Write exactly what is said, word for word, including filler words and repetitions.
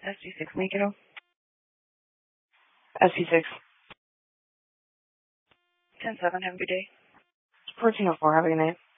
S G six, make it up. S G six. ten seven, have a good day. fourteen oh four, have a good night.